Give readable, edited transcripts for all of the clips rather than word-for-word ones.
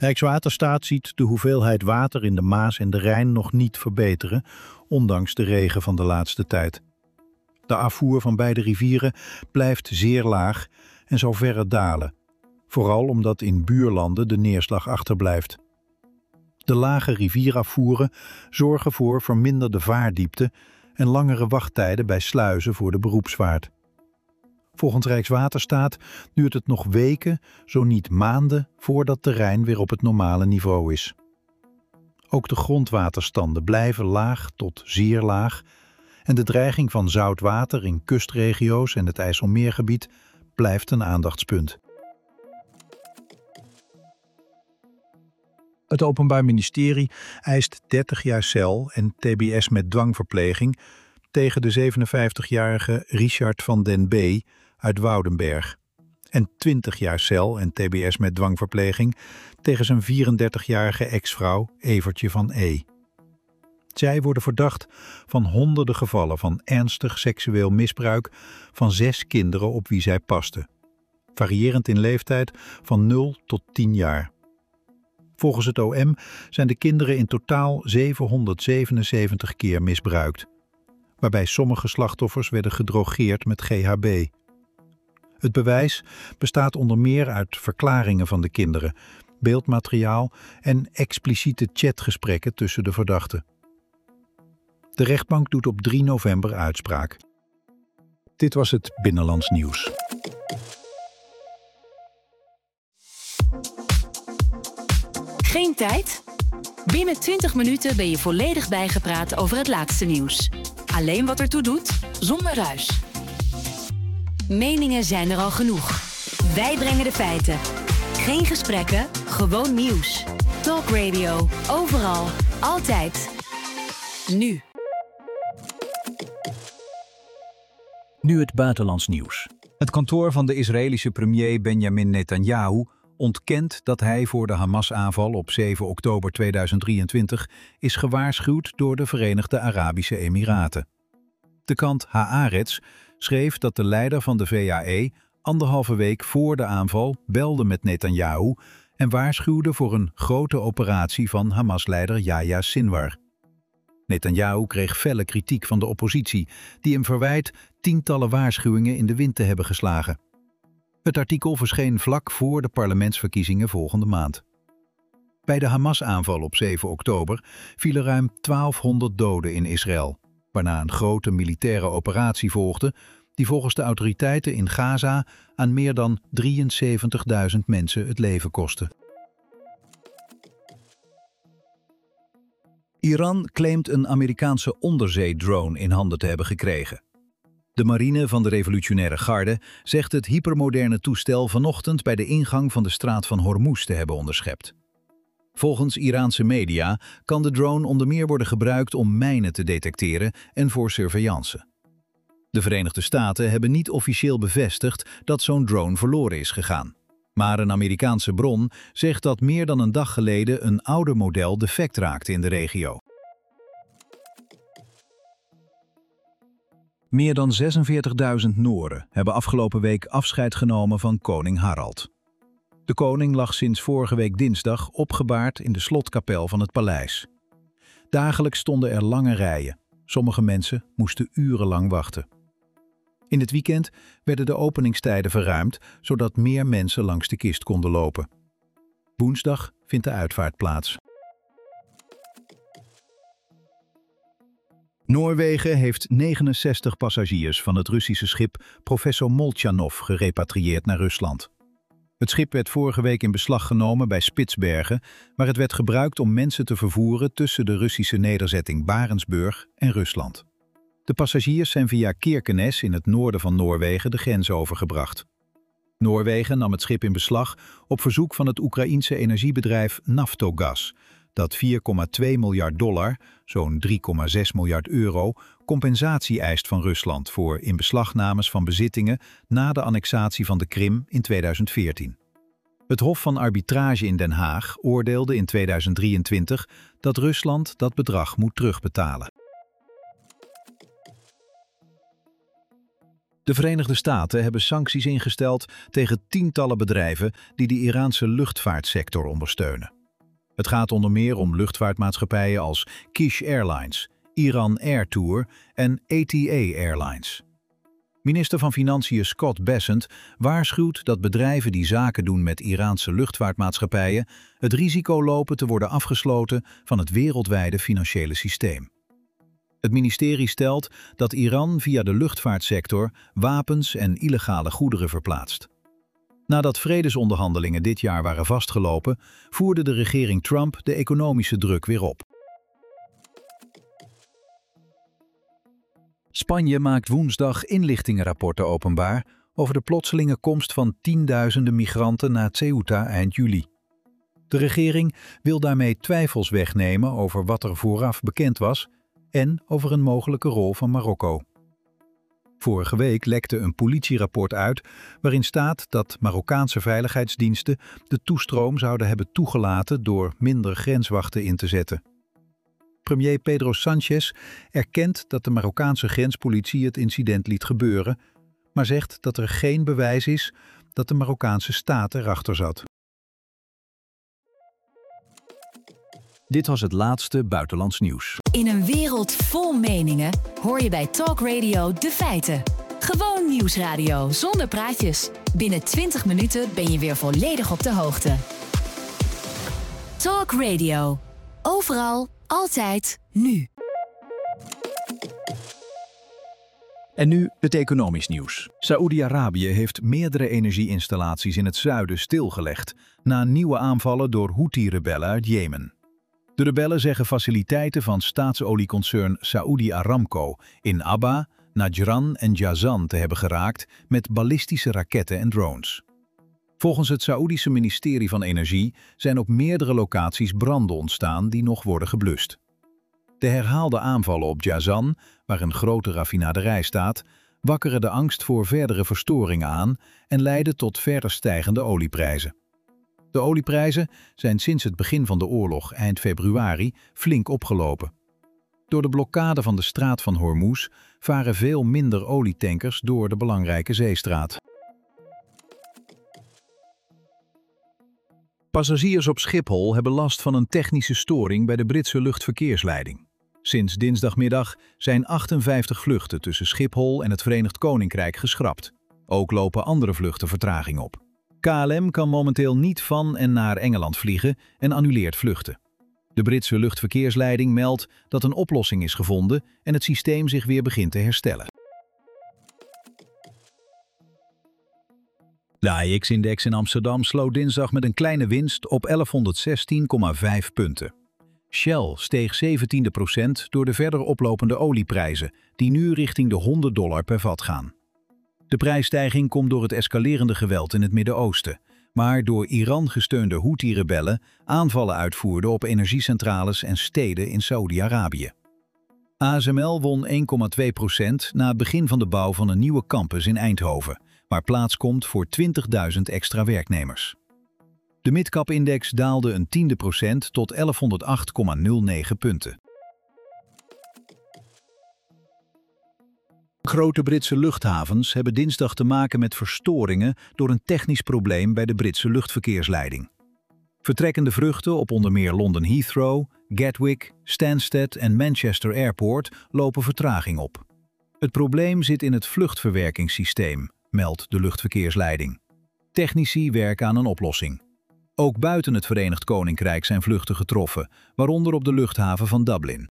Rijkswaterstaat ziet de hoeveelheid water in de Maas en de Rijn nog niet verbeteren, ondanks de regen van de laatste tijd. De afvoer van beide rivieren blijft zeer laag en zal verder dalen, vooral omdat in buurlanden de neerslag achterblijft. De lage rivierafvoeren zorgen voor verminderde vaardiepte en langere wachttijden bij sluizen voor de beroepsvaart. Volgens Rijkswaterstaat duurt het nog weken, zo niet maanden, voordat de Rijn weer op het normale niveau is. Ook de grondwaterstanden blijven laag tot zeer laag en de dreiging van zout water in kustregio's en het IJsselmeergebied blijft een aandachtspunt. Het Openbaar Ministerie eist 30 jaar cel en tbs met dwangverpleging tegen de 57-jarige Richard van den B. uit Woudenberg en 20 jaar cel en tbs met dwangverpleging tegen zijn 34-jarige ex-vrouw Evertje van E. Zij worden verdacht van honderden gevallen van ernstig seksueel misbruik van 6 kinderen op wie zij pasten, variërend in leeftijd van 0 tot 10 jaar. Volgens het OM zijn de kinderen in totaal 777 keer misbruikt, waarbij sommige slachtoffers werden gedrogeerd met GHB. Het bewijs bestaat onder meer uit verklaringen van de kinderen, beeldmateriaal en expliciete chatgesprekken tussen de verdachten. De rechtbank doet op 3 november uitspraak. Dit was het Binnenlands Nieuws. Geen tijd? Binnen 20 minuten ben je volledig bijgepraat over het laatste nieuws. Alleen wat ertoe doet, zonder ruis. Meningen zijn er al genoeg. Wij brengen de feiten. Geen gesprekken, gewoon nieuws. Talk Radio, overal, altijd. Nu. Nu het buitenlands nieuws. Het kantoor van de Israëlische premier Benjamin Netanyahu ontkent dat hij voor de Hamas-aanval op 7 oktober 2023 is gewaarschuwd door de Verenigde Arabische Emiraten. De krant Haaretz schreef dat de leider van de VAE 1,5 week voor de aanval belde met Netanyahu en waarschuwde voor een grote operatie van Hamas-leider Yahya Sinwar. Netanyahu kreeg felle kritiek van de oppositie, die hem verwijt tientallen waarschuwingen in de wind te hebben geslagen. Het artikel verscheen vlak voor de parlementsverkiezingen volgende maand. Bij de Hamas-aanval op 7 oktober vielen ruim 1200 doden in Israël, waarna een grote militaire operatie volgde die volgens de autoriteiten in Gaza aan meer dan 73.000 mensen het leven kostte. Iran claimt een Amerikaanse onderzeedrone in handen te hebben gekregen. De marine van de revolutionaire garde zegt het hypermoderne toestel vanochtend bij de ingang van de straat van Hormuz te hebben onderschept. Volgens Iraanse media kan de drone onder meer worden gebruikt om mijnen te detecteren en voor surveillance. De Verenigde Staten hebben niet officieel bevestigd dat zo'n drone verloren is gegaan. Maar een Amerikaanse bron zegt dat meer dan een dag geleden een ouder model defect raakte in de regio. Meer dan 46.000 Nooren hebben afgelopen week afscheid genomen van koning Harald. De koning lag sinds vorige week dinsdag opgebaard in de slotkapel van het paleis. Dagelijks stonden er lange rijen. Sommige mensen moesten urenlang wachten. In het weekend werden de openingstijden verruimd, zodat meer mensen langs de kist konden lopen. Woensdag vindt de uitvaart plaats. Noorwegen heeft 69 passagiers van het Russische schip Professor Moltjanov gerepatrieerd naar Rusland. Het schip werd vorige week in beslag genomen bij Spitsbergen, waar het werd gebruikt om mensen te vervoeren tussen de Russische nederzetting Barentsburg en Rusland. De passagiers zijn via Kirkenes in het noorden van Noorwegen de grens overgebracht. Noorwegen nam het schip in beslag op verzoek van het Oekraïense energiebedrijf Naftogaz, dat $4,2 miljard, zo'n 3,6 miljard euro, compensatie eist van Rusland voor inbeslagnames van bezittingen na de annexatie van de Krim in 2014. Het Hof van Arbitrage in Den Haag oordeelde in 2023 dat Rusland dat bedrag moet terugbetalen. De Verenigde Staten hebben sancties ingesteld tegen tientallen bedrijven die de Iraanse luchtvaartsector ondersteunen. Het gaat onder meer om luchtvaartmaatschappijen als Kish Airlines, Iran Air Tour en ATA Airlines. Minister van Financiën Scott Bessent waarschuwt dat bedrijven die zaken doen met Iraanse luchtvaartmaatschappijen het risico lopen te worden afgesloten van het wereldwijde financiële systeem. Het ministerie stelt dat Iran via de luchtvaartsector wapens en illegale goederen verplaatst. Nadat vredesonderhandelingen dit jaar waren vastgelopen, voerde de regering Trump de economische druk weer op. Spanje maakt woensdag inlichtingenrapporten openbaar over de plotselinge komst van tienduizenden migranten naar Ceuta eind juli. De regering wil daarmee twijfels wegnemen over wat er vooraf bekend was en over een mogelijke rol van Marokko. Vorige week lekte een politierapport uit waarin staat dat Marokkaanse veiligheidsdiensten de toestroom zouden hebben toegelaten door minder grenswachten in te zetten. Premier Pedro Sánchez erkent dat de Marokkaanse grenspolitie het incident liet gebeuren, maar zegt dat er geen bewijs is dat de Marokkaanse staat erachter zat. Dit was het laatste buitenlands nieuws. In een wereld vol meningen hoor je bij Talk Radio de feiten. Gewoon nieuwsradio zonder praatjes. Binnen 20 minuten ben je weer volledig op de hoogte. Talk Radio. Overal, altijd, nu. En nu het economisch nieuws. Saoedi-Arabië heeft meerdere energieinstallaties in het zuiden stilgelegd na nieuwe aanvallen door Houthi-rebellen uit Jemen. De rebellen zeggen faciliteiten van staatsolieconcern Saudi Aramco in Abba, Najran en Jazan te hebben geraakt met ballistische raketten en drones. Volgens het Saoedische ministerie van Energie zijn op meerdere locaties branden ontstaan die nog worden geblust. De herhaalde aanvallen op Jazan, waar een grote raffinaderij staat, wakkeren de angst voor verdere verstoringen aan en leiden tot verder stijgende olieprijzen. De olieprijzen zijn sinds het begin van de oorlog eind februari flink opgelopen. Door de blokkade van de straat van Hormuz varen veel minder olietankers door de belangrijke zeestraat. Passagiers op Schiphol hebben last van een technische storing bij de Britse luchtverkeersleiding. Sinds dinsdagmiddag zijn 58 vluchten tussen Schiphol en het Verenigd Koninkrijk geschrapt. Ook lopen andere vluchten vertraging op. KLM kan momenteel niet van en naar Engeland vliegen en annuleert vluchten. De Britse luchtverkeersleiding meldt dat een oplossing is gevonden en het systeem zich weer begint te herstellen. De AEX-index in Amsterdam sloot dinsdag met een kleine winst op 1116,5 punten. Shell steeg 17% door de verder oplopende olieprijzen, die nu richting de $100 per vat gaan. De prijsstijging komt door het escalerende geweld in het Midden-Oosten, maar door Iran gesteunde Houthi-rebellen aanvallen uitvoerden op energiecentrales en steden in Saoedi-Arabië. ASML won 1,2% na het begin van de bouw van een nieuwe campus in Eindhoven, waar plaats komt voor 20.000 extra werknemers. De midcap-index daalde een 0,1% tot 1108,09 punten. Grote Britse luchthavens hebben dinsdag te maken met verstoringen door een technisch probleem bij de Britse luchtverkeersleiding. Vertrekkende vluchten op onder meer London Heathrow, Gatwick, Stansted en Manchester Airport lopen vertraging op. Het probleem zit in het vluchtverwerkingssysteem, meldt de luchtverkeersleiding. Technici werken aan een oplossing. Ook buiten het Verenigd Koninkrijk zijn vluchten getroffen, waaronder op de luchthaven van Dublin.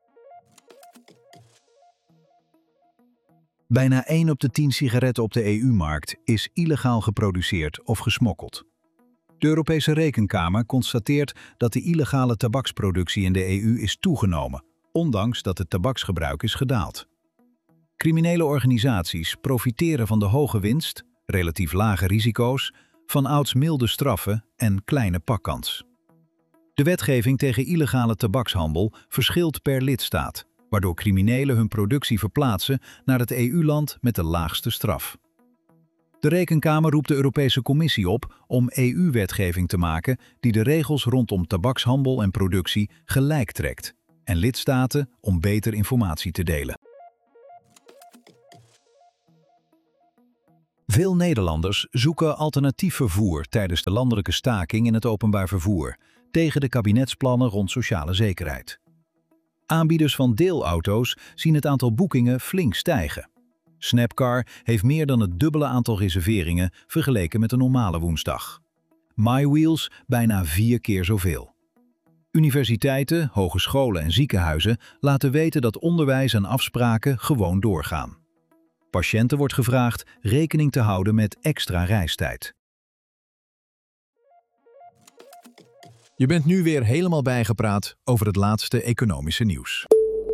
Bijna 1 op de 10 sigaretten op de EU-markt is illegaal geproduceerd of gesmokkeld. De Europese Rekenkamer constateert dat de illegale tabaksproductie in de EU is toegenomen, ondanks dat het tabaksgebruik is gedaald. Criminele organisaties profiteren van de hoge winst, relatief lage risico's, van ouds milde straffen en kleine pakkans. De wetgeving tegen illegale tabakshandel verschilt per lidstaat, waardoor criminelen hun productie verplaatsen naar het EU-land met de laagste straf. De Rekenkamer roept de Europese Commissie op om EU-wetgeving te maken die de regels rondom tabakshandel en productie gelijk trekt, en lidstaten om beter informatie te delen. Veel Nederlanders zoeken alternatief vervoer tijdens de landelijke staking in het openbaar vervoer, tegen de kabinetsplannen rond sociale zekerheid. Aanbieders van deelauto's zien het aantal boekingen flink stijgen. Snapcar heeft meer dan het dubbele aantal reserveringen vergeleken met een normale woensdag. MyWheels bijna 4 keer zoveel. Universiteiten, hogescholen en ziekenhuizen laten weten dat onderwijs en afspraken gewoon doorgaan. Patiënten wordt gevraagd rekening te houden met extra reistijd. Je bent nu weer helemaal bijgepraat over het laatste economische nieuws.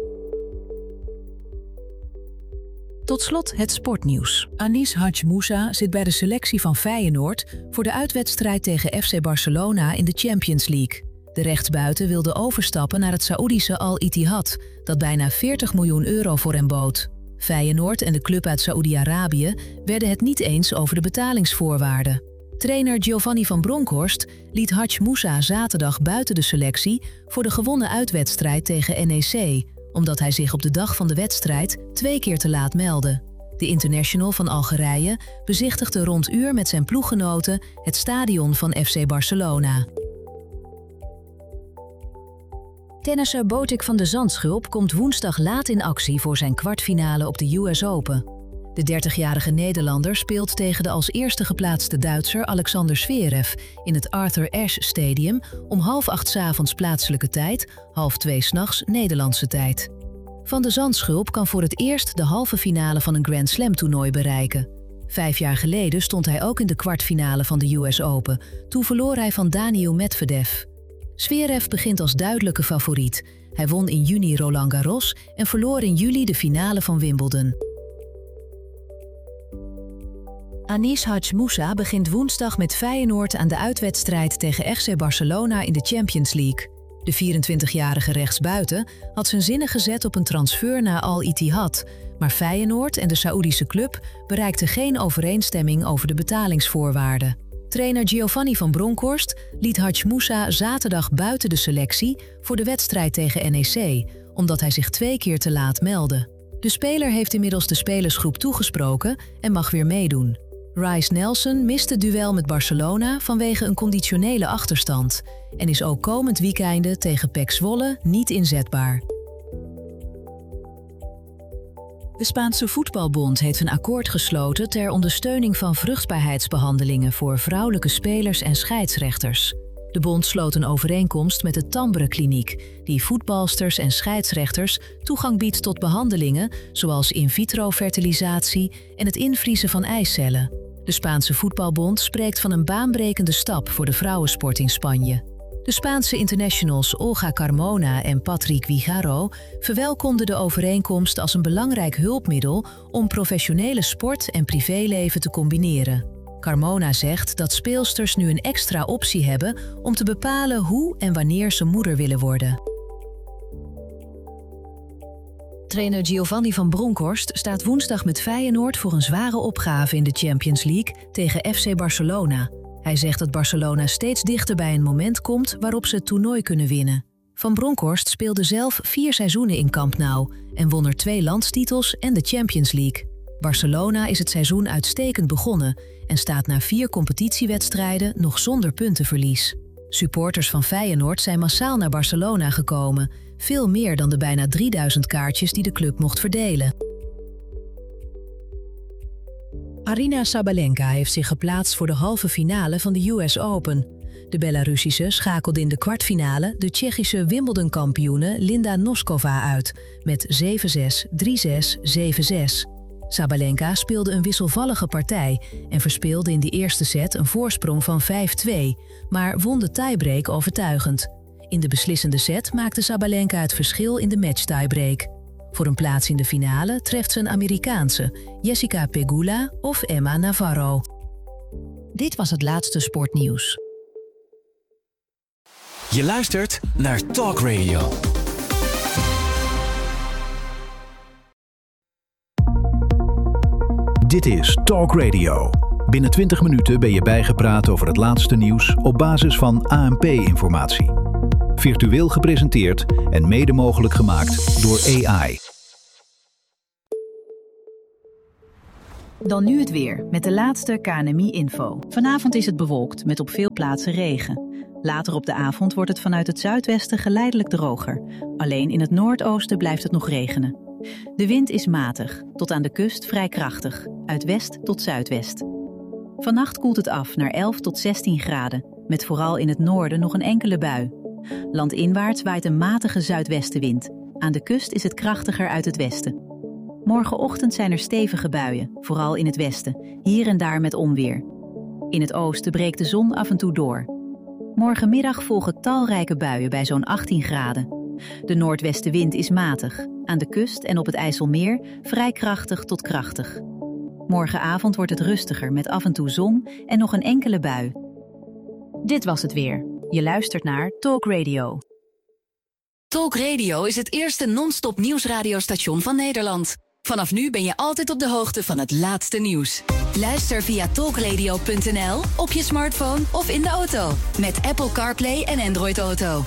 Tot slot het sportnieuws. Anis Hadj Moussa zit bij de selectie van Feyenoord voor de uitwedstrijd tegen FC Barcelona in de Champions League. De rechtsbuiten wilde overstappen naar het Saoedische Al Ittihad, dat bijna 40 miljoen euro voor hem bood. Feyenoord en de club uit Saoedi-Arabië werden het niet eens over de betalingsvoorwaarden. Trainer Giovanni van Bronckhorst liet Hadj Moussa zaterdag buiten de selectie voor de gewonnen uitwedstrijd tegen NEC, omdat hij zich op de dag van de wedstrijd 2 keer te laat meldde. De international van Algerije bezichtigde rond uur met zijn ploeggenoten het stadion van FC Barcelona. Tennisser Botic van de Zandschulp komt woensdag laat in actie voor zijn kwartfinale op de US Open. De 30-jarige Nederlander speelt tegen de als eerste geplaatste Duitser Alexander Zverev in het Arthur Ashe Stadium om 7:30 's plaatselijke tijd, 2:30 's Nederlandse tijd. Van de Zandschulp kan voor het eerst de halve finale van een Grand Slam toernooi bereiken. 5 jaar geleden stond hij ook in de kwartfinale van de US Open. Toen verloor hij van Daniil Medvedev. Zverev begint als duidelijke favoriet. Hij won in juni Roland Garros en verloor in juli de finale van Wimbledon. Anis Hadj Moussa begint woensdag met Feyenoord aan de uitwedstrijd tegen FC Barcelona in de Champions League. De 24-jarige rechtsbuiten had zijn zinnen gezet op een transfer naar Al Ittihad, maar Feyenoord en de Saoedische club bereikten geen overeenstemming over de betalingsvoorwaarden. Trainer Giovanni van Bronckhorst liet Hadj Moussa zaterdag buiten de selectie voor de wedstrijd tegen NEC, omdat hij zich 2 keer te laat meldde. De speler heeft inmiddels de spelersgroep toegesproken en mag weer meedoen. Reiss Nelson mist het duel met Barcelona vanwege een conditionele achterstand en is ook komend weekende tegen PEC Zwolle niet inzetbaar. De Spaanse Voetbalbond heeft een akkoord gesloten ter ondersteuning van vruchtbaarheidsbehandelingen voor vrouwelijke spelers en scheidsrechters. De bond sloot een overeenkomst met de Tambre-kliniek, die voetbalsters en scheidsrechters toegang biedt tot behandelingen zoals in vitro fertilisatie en het invriezen van eicellen. De Spaanse Voetbalbond spreekt van een baanbrekende stap voor de vrouwensport in Spanje. De Spaanse internationals Olga Carmona en Patrick Vigaro verwelkomden de overeenkomst als een belangrijk hulpmiddel om professionele sport en privéleven te combineren. Carmona zegt dat speelsters nu een extra optie hebben om te bepalen hoe en wanneer ze moeder willen worden. Trainer Giovanni van Bronckhorst staat woensdag met Feyenoord voor een zware opgave in de Champions League tegen FC Barcelona. Hij zegt dat Barcelona steeds dichter bij een moment komt waarop ze het toernooi kunnen winnen. Van Bronckhorst speelde zelf 4 seizoenen in Camp Nou en won er 2 landstitels en de Champions League. Barcelona is het seizoen uitstekend begonnen en staat na 4 competitiewedstrijden nog zonder puntenverlies. Supporters van Feyenoord zijn massaal naar Barcelona gekomen, veel meer dan de bijna 3000 kaartjes die de club mocht verdelen. Aryna Sabalenka heeft zich geplaatst voor de halve finale van de US Open. De Belarussische schakelde in de kwartfinale de Tsjechische Wimbledon-kampioene Linda Noskova uit met 7-6, 3-6, 7-6. Sabalenka speelde een wisselvallige partij en verspeelde in de eerste set een voorsprong van 5-2, maar won de tiebreak overtuigend. In de beslissende set maakte Sabalenka het verschil in de match-tiebreak. Voor een plaats in de finale treft ze een Amerikaanse, Jessica Pegula of Emma Navarro. Dit was het laatste sportnieuws. Je luistert naar Talk Radio. Dit is Talk Radio. Binnen 20 minuten ben je bijgepraat over het laatste nieuws op basis van ANP-informatie. Virtueel gepresenteerd en mede mogelijk gemaakt door AI. Dan nu het weer, met de laatste KNMI-info. Vanavond is het bewolkt, met op veel plaatsen regen. Later op de avond wordt het vanuit het zuidwesten geleidelijk droger. Alleen in het noordoosten blijft het nog regenen. De wind is matig, tot aan de kust vrij krachtig, uit west tot zuidwest. Vannacht koelt het af naar 11 tot 16 graden, met vooral in het noorden nog een enkele bui. Landinwaarts waait een matige zuidwestenwind. Aan de kust is het krachtiger uit het westen. Morgenochtend zijn er stevige buien, vooral in het westen, hier en daar met onweer. In het oosten breekt de zon af en toe door. Morgenmiddag volgen talrijke buien bij zo'n 18 graden. De noordwestenwind is matig, aan de kust en op het IJsselmeer vrij krachtig tot krachtig. Morgenavond wordt het rustiger met af en toe zon en nog een enkele bui. Dit was het weer. Je luistert naar Talk Radio. Talk Radio is het eerste non-stop nieuwsradiostation van Nederland. Vanaf nu ben je altijd op de hoogte van het laatste nieuws. Luister via talkradio.nl, op je smartphone of in de auto. Met Apple CarPlay en Android Auto.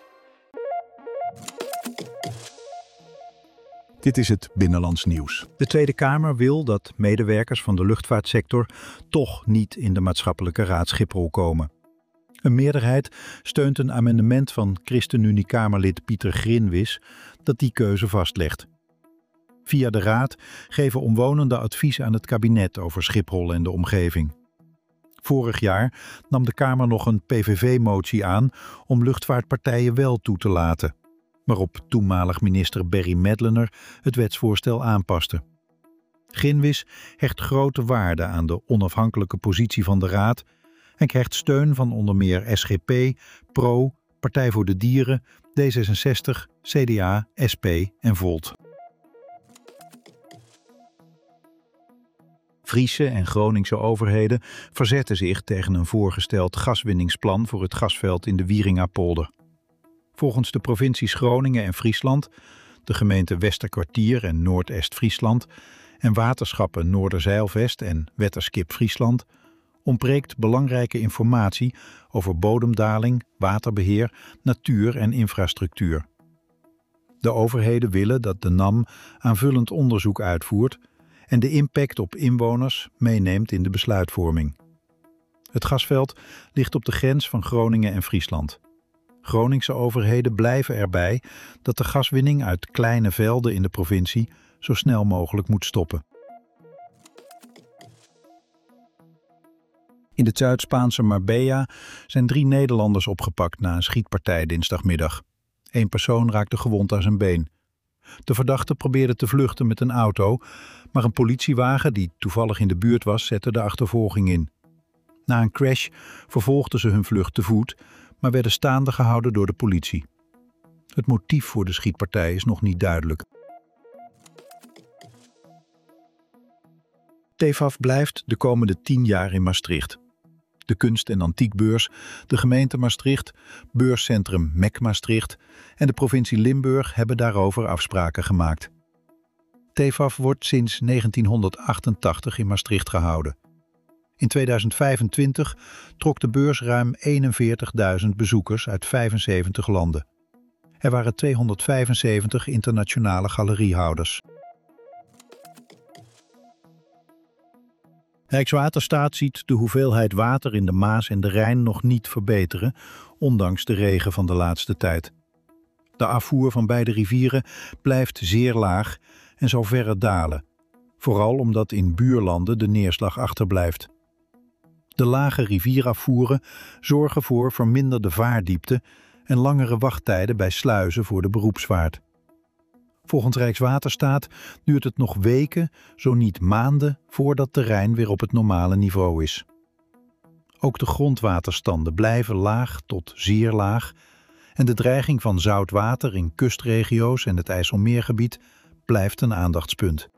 Dit is het Binnenlands Nieuws. De Tweede Kamer wil dat medewerkers van de luchtvaartsector toch niet in de maatschappelijke raad Schiphol komen. Een meerderheid steunt een amendement van ChristenUnie-Kamerlid Pieter Grinwis dat die keuze vastlegt. Via de raad geven omwonenden advies aan het kabinet over Schiphol en de omgeving. Vorig jaar nam de Kamer nog een PVV-motie aan om luchtvaartpartijen wel toe te laten, waarop toenmalig minister Barry Madlener het wetsvoorstel aanpaste. Grinwis hecht grote waarde aan de onafhankelijke positie van de raad en krijgt steun van onder meer SGP, PRO, Partij voor de Dieren, D66, CDA, SP en Volt. Friese en Groningse overheden verzetten zich tegen een voorgesteld gaswinningsplan voor het gasveld in de Wieringa-polder. Volgens de provincies Groningen en Friesland, de gemeenten Westerkwartier en Noordest-Friesland en waterschappen Noorderzeilvest en Wetterskip Friesland ontbreekt belangrijke informatie over bodemdaling, waterbeheer, natuur en infrastructuur. De overheden willen dat de NAM aanvullend onderzoek uitvoert en de impact op inwoners meeneemt in de besluitvorming. Het gasveld ligt op de grens van Groningen en Friesland. Groningse overheden blijven erbij dat de gaswinning uit kleine velden in de provincie zo snel mogelijk moet stoppen. In de Zuid-Spaanse Marbella zijn 3 Nederlanders opgepakt na een schietpartij dinsdagmiddag. 1 persoon raakte gewond aan zijn been. De verdachte probeerde te vluchten met een auto, maar een politiewagen die toevallig in de buurt was, zette de achtervolging in. Na een crash vervolgden ze hun vlucht te voet, maar werden staande gehouden door de politie. Het motief voor de schietpartij is nog niet duidelijk. TEFAF blijft de komende 10 jaar in Maastricht. De Kunst- en Antiekbeurs, de gemeente Maastricht, beurscentrum MEC Maastricht en de provincie Limburg hebben daarover afspraken gemaakt. TEFAF wordt sinds 1988 in Maastricht gehouden. In 2025 trok de beurs ruim 41.000 bezoekers uit 75 landen. Er waren 275 internationale galeriehouders. Rijkswaterstaat ziet de hoeveelheid water in de Maas en de Rijn nog niet verbeteren, ondanks de regen van de laatste tijd. De afvoer van beide rivieren blijft zeer laag en zal verder dalen, vooral omdat in buurlanden de neerslag achterblijft. De lage rivierafvoeren zorgen voor verminderde vaardiepte en langere wachttijden bij sluizen voor de beroepsvaart. Volgens Rijkswaterstaat duurt het nog weken, zo niet maanden, voordat de Rijn weer op het normale niveau is. Ook de grondwaterstanden blijven laag tot zeer laag en de dreiging van zout water in kustregio's en het IJsselmeergebied blijft een aandachtspunt.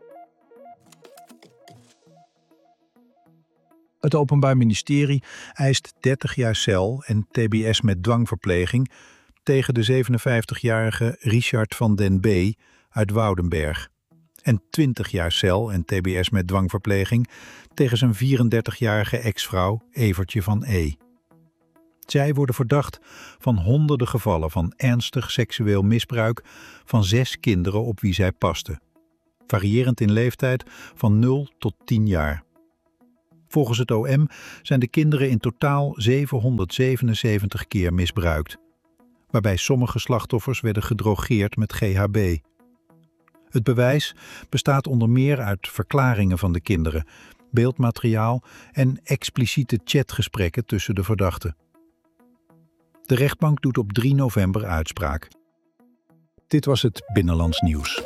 Het Openbaar Ministerie eist 30 jaar cel en tbs met dwangverpleging tegen de 57-jarige Richard van den B. uit Woudenberg en 20 jaar cel en tbs met dwangverpleging tegen zijn 34-jarige ex-vrouw Evertje van E. Zij worden verdacht van honderden gevallen van ernstig seksueel misbruik van 6 kinderen op wie zij pasten. variërend in leeftijd van 0 tot 10 jaar. Volgens het OM zijn de kinderen in totaal 777 keer misbruikt, waarbij sommige slachtoffers werden gedrogeerd met GHB. Het bewijs bestaat onder meer uit verklaringen van de kinderen, beeldmateriaal en expliciete chatgesprekken tussen de verdachten. De rechtbank doet op 3 november uitspraak. Dit was het Binnenlands Nieuws.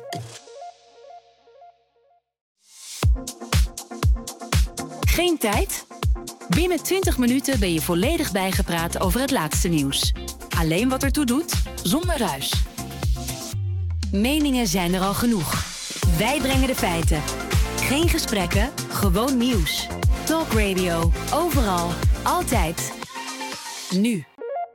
Geen tijd? Binnen 20 minuten ben je volledig bijgepraat over het laatste nieuws. Alleen wat ertoe doet, zonder ruis. Meningen zijn er al genoeg. Wij brengen de feiten. Geen gesprekken, gewoon nieuws. Talk Radio, overal, altijd. Nu.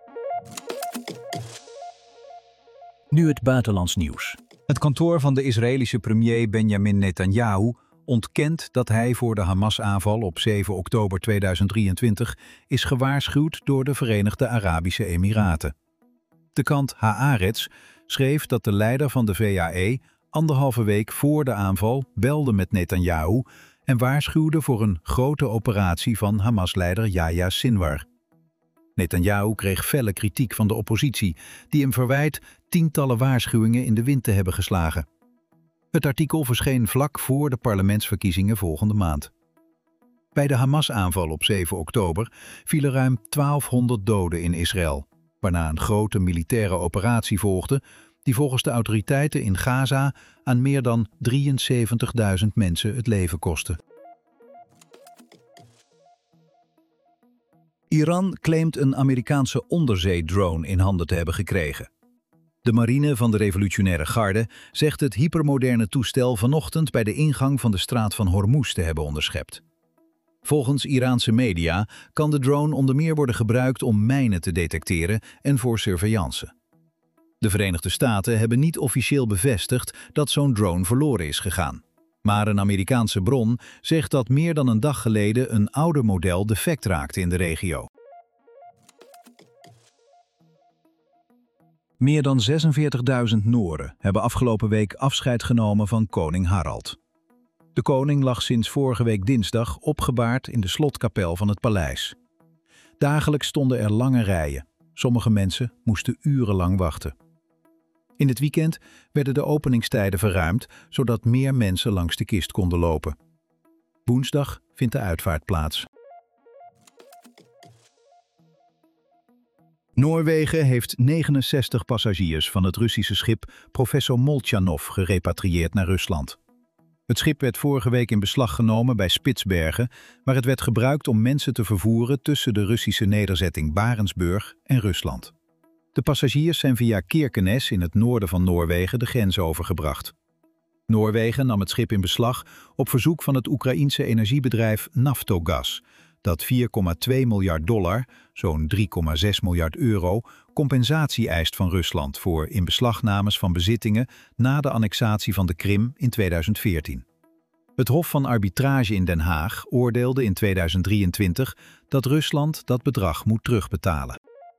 Nu het buitenlands nieuws. Het kantoor van de Israëlische premier Benjamin Netanyahu ontkent dat hij voor de Hamas-aanval op 7 oktober 2023 is gewaarschuwd door de Verenigde Arabische Emiraten. De krant Haaretz schreef dat de leider van de VAE 1,5 week voor de aanval belde met Netanyahu en waarschuwde voor een grote operatie van Hamas-leider Yahya Sinwar. Netanyahu kreeg felle kritiek van de oppositie, die hem verwijt tientallen waarschuwingen in de wind te hebben geslagen. Het artikel verscheen vlak voor de parlementsverkiezingen volgende maand. Bij de Hamas-aanval op 7 oktober vielen ruim 1200 doden in Israël, waarna een grote militaire operatie volgde die volgens de autoriteiten in Gaza aan meer dan 73.000 mensen het leven kostte. Iran claimt een Amerikaanse onderzeedrone in handen te hebben gekregen. De marine van de revolutionaire garde zegt het hypermoderne toestel vanochtend bij de ingang van de straat van Hormuz te hebben onderschept. Volgens Iraanse media kan de drone onder meer worden gebruikt om mijnen te detecteren en voor surveillance. De Verenigde Staten hebben niet officieel bevestigd dat zo'n drone verloren is gegaan. Maar een Amerikaanse bron zegt dat meer dan een dag geleden een ouder model defect raakte in de regio. Meer dan 46.000 Nooren hebben afgelopen week afscheid genomen van koning Harald. De koning lag sinds vorige week dinsdag opgebaard in de slotkapel van het paleis. Dagelijks stonden er lange rijen. Sommige mensen moesten urenlang wachten. In het weekend werden de openingstijden verruimd, zodat meer mensen langs de kist konden lopen. Woensdag vindt de uitvaart plaats. Noorwegen heeft 69 passagiers van het Russische schip Professor Moltjanov gerepatrieerd naar Rusland. Het schip werd vorige week in beslag genomen bij Spitsbergen, waar het werd gebruikt om mensen te vervoeren tussen de Russische nederzetting Barentsburg en Rusland. De passagiers zijn via Kirkenes in het noorden van Noorwegen de grens overgebracht. Noorwegen nam het schip in beslag op verzoek van het Oekraïense energiebedrijf Naftogaz, dat $4,2 miljard, zo'n 3,6 miljard euro, compensatie eist van Rusland voor inbeslagnames van bezittingen na de annexatie van de Krim in 2014. Het Hof van Arbitrage in Den Haag oordeelde in 2023 dat Rusland dat bedrag moet terugbetalen.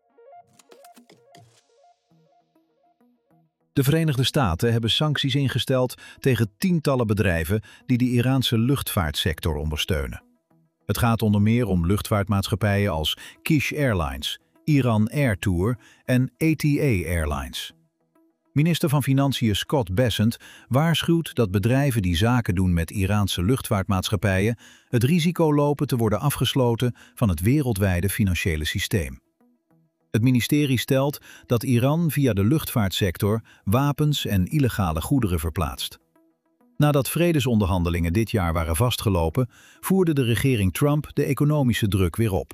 De Verenigde Staten hebben sancties ingesteld tegen tientallen bedrijven die de Iraanse luchtvaartsector ondersteunen. Het gaat onder meer om luchtvaartmaatschappijen als Kish Airlines, Iran Air Tour en ATA Airlines. Minister van Financiën Scott Bessent waarschuwt dat bedrijven die zaken doen met Iraanse luchtvaartmaatschappijen het risico lopen te worden afgesloten van het wereldwijde financiële systeem. Het ministerie stelt dat Iran via de luchtvaartsector wapens en illegale goederen verplaatst. Nadat vredesonderhandelingen dit jaar waren vastgelopen, voerde de regering Trump de economische druk weer op.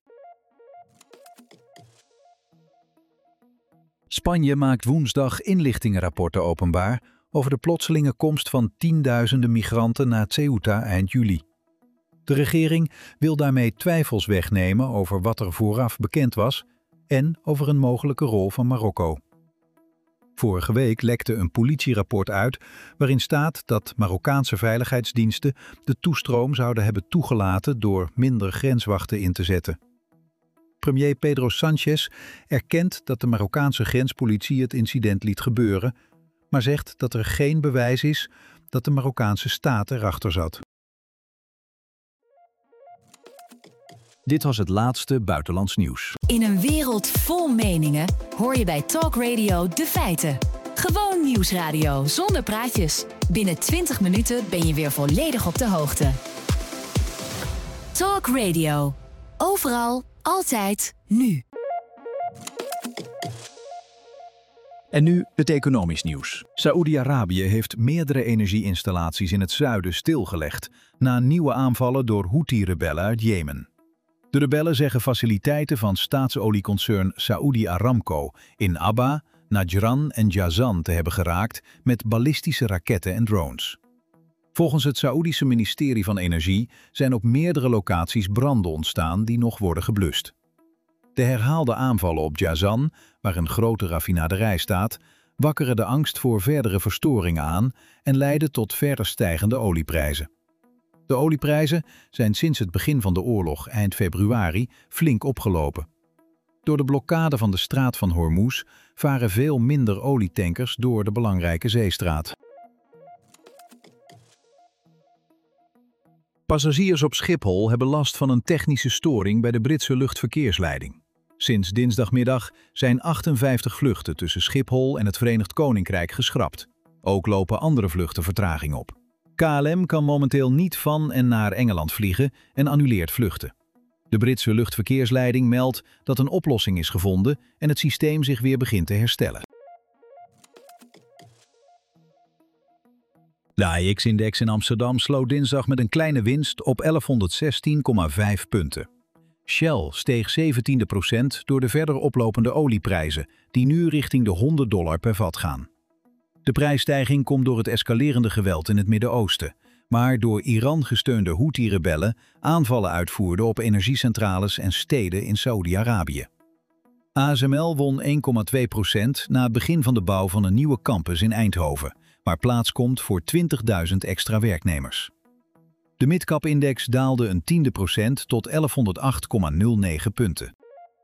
Spanje maakt woensdag inlichtingenrapporten openbaar over de plotselinge komst van tienduizenden migranten naar Ceuta eind juli. De regering wil daarmee twijfels wegnemen over wat er vooraf bekend was en over een mogelijke rol van Marokko. Vorige week lekte een politierapport uit waarin staat dat Marokkaanse veiligheidsdiensten de toestroom zouden hebben toegelaten door minder grenswachten in te zetten. Premier Pedro Sánchez erkent dat de Marokkaanse grenspolitie het incident liet gebeuren, maar zegt dat er geen bewijs is dat de Marokkaanse staat erachter zat. Dit was het laatste buitenlands nieuws. In een wereld vol meningen hoor je bij Talk Radio de feiten. Gewoon nieuwsradio zonder praatjes. Binnen 20 minuten ben je weer volledig op de hoogte. Talk Radio. Overal, altijd, nu. En nu het economisch nieuws. Saoedi-Arabië heeft meerdere energieinstallaties in het zuiden stilgelegd na nieuwe aanvallen door Houthi-rebellen uit Jemen. De rebellen zeggen faciliteiten van staatsolieconcern Saudi Aramco in Abba, Najran en Jazan te hebben geraakt met ballistische raketten en drones. Volgens het Saoedische ministerie van Energie zijn op meerdere locaties branden ontstaan die nog worden geblust. De herhaalde aanvallen op Jazan, waar een grote raffinaderij staat, wakkeren de angst voor verdere verstoringen aan en leiden tot verder stijgende olieprijzen. De olieprijzen zijn sinds het begin van de oorlog eind februari flink opgelopen. Door de blokkade van de straat van Hormuz varen veel minder olietankers door de belangrijke zeestraat. Passagiers op Schiphol hebben last van een technische storing bij de Britse luchtverkeersleiding. Sinds dinsdagmiddag zijn 58 vluchten tussen Schiphol en het Verenigd Koninkrijk geschrapt. Ook lopen andere vluchten vertraging op. KLM kan momenteel niet van en naar Engeland vliegen en annuleert vluchten. De Britse luchtverkeersleiding meldt dat een oplossing is gevonden en het systeem zich weer begint te herstellen. De AEX-index in Amsterdam sloot dinsdag met een kleine winst op 1116,5 punten. Shell steeg 17% door de verder oplopende olieprijzen, die nu richting de $100 per vat gaan. De prijsstijging komt door het escalerende geweld in het Midden-Oosten, maar door Iran gesteunde Houthi-rebellen aanvallen uitvoerden op energiecentrales en steden in Saoedi-Arabië. ASML won 1,2% na het begin van de bouw van een nieuwe campus in Eindhoven, waar plaats komt voor 20.000 extra werknemers. De midcap-index daalde een 0,1% tot 1108,09 punten.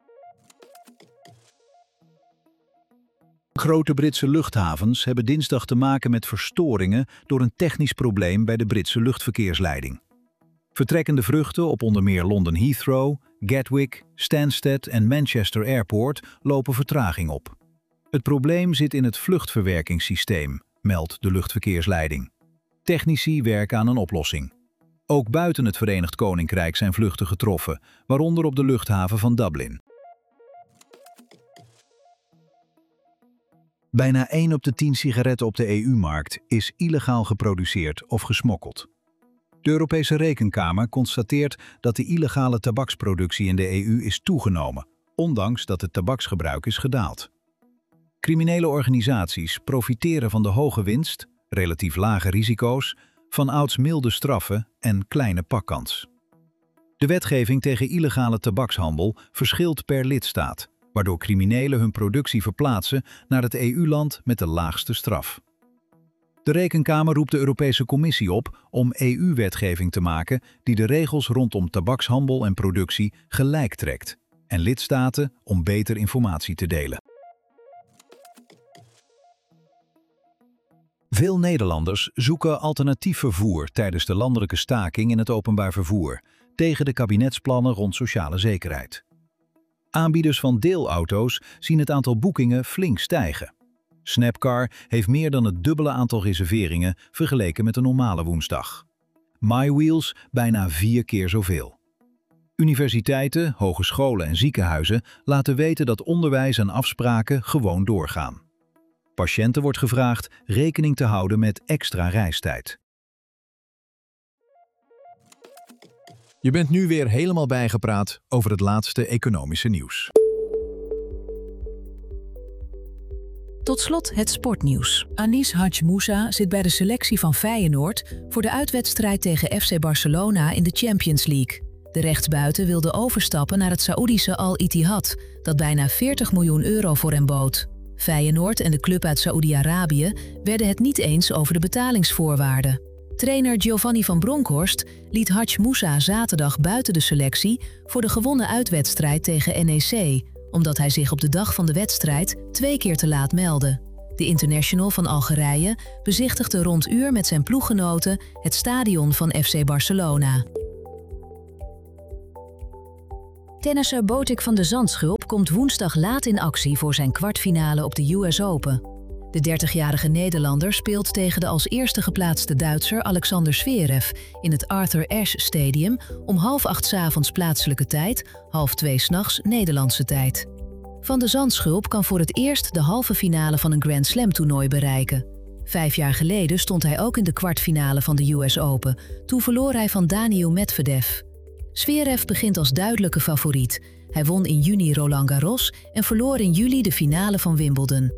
Grote Britse luchthavens hebben dinsdag te maken met verstoringen door een technisch probleem bij de Britse luchtverkeersleiding. Vertrekkende vluchten op onder meer London Heathrow, Gatwick, Stansted en Manchester Airport lopen vertraging op. Het probleem zit in het vluchtverwerkingssysteem, meldt de luchtverkeersleiding. Technici werken aan een oplossing. Ook buiten het Verenigd Koninkrijk zijn vluchten getroffen, waaronder op de luchthaven van Dublin. Bijna 1 op de 10 sigaretten op de EU-markt is illegaal geproduceerd of gesmokkeld. De Europese Rekenkamer constateert dat de illegale tabaksproductie in de EU is toegenomen, ondanks dat het tabaksgebruik is gedaald. Criminele organisaties profiteren van de hoge winst, relatief lage risico's, vanouds milde straffen en kleine pakkans. De wetgeving tegen illegale tabakshandel verschilt per lidstaat, waardoor criminelen hun productie verplaatsen naar het EU-land met de laagste straf. De Rekenkamer roept de Europese Commissie op om EU-wetgeving te maken die de regels rondom tabakshandel en productie gelijk trekt en lidstaten om beter informatie te delen. Veel Nederlanders zoeken alternatief vervoer tijdens de landelijke staking in het openbaar vervoer tegen de kabinetsplannen rond sociale zekerheid. Aanbieders van deelauto's zien het aantal boekingen flink stijgen. Snapcar heeft meer dan het dubbele aantal reserveringen vergeleken met een normale woensdag. MyWheels bijna 4 keer zoveel. Universiteiten, hogescholen en ziekenhuizen laten weten dat onderwijs en afspraken gewoon doorgaan. Patiënten wordt gevraagd rekening te houden met extra reistijd. Je bent nu weer helemaal bijgepraat over het laatste economische nieuws. Tot slot het sportnieuws. Anis Hadj Moussa zit bij de selectie van Feyenoord voor de uitwedstrijd tegen FC Barcelona in de Champions League. De rechtsbuiten wilde overstappen naar het Saoedische Al Ittihad, dat bijna €40 miljoen voor hem bood. Feyenoord en de club uit Saoedi-Arabië werden het niet eens over de betalingsvoorwaarden. Trainer Giovanni van Bronckhorst liet Hadj Moussa zaterdag buiten de selectie voor de gewonnen uitwedstrijd tegen NEC, omdat hij zich op de dag van de wedstrijd 2 keer te laat meldde. De international van Algerije bezichtigde rond uur met zijn ploeggenoten het stadion van FC Barcelona. Tennisser Botic van de Zandschulp komt woensdag laat in actie voor zijn kwartfinale op de US Open. De 30-jarige Nederlander speelt tegen de als eerste geplaatste Duitser Alexander Zverev in het Arthur Ashe Stadium om 7:30 's avonds plaatselijke tijd, 1:30 's nachts Nederlandse tijd. Van de Zandschulp kan voor het eerst de halve finale van een Grand Slam toernooi bereiken. 5 jaar geleden stond hij ook in de kwartfinale van de US Open. Toen verloor hij van Daniil Medvedev. Zverev begint als duidelijke favoriet. Hij won in juni Roland Garros en verloor in juli de finale van Wimbledon.